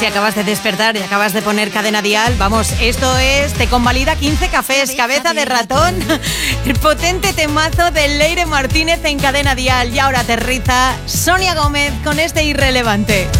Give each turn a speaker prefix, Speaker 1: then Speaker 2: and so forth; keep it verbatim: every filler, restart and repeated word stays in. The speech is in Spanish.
Speaker 1: Si acabas de despertar y acabas de poner Cadena Dial, vamos, esto es Te Convalida quince Cafés, Cabeza de Ratón, el potente temazo de Leire Martínez en Cadena Dial. Y ahora aterriza Sonia Gómez con este Irrelevante.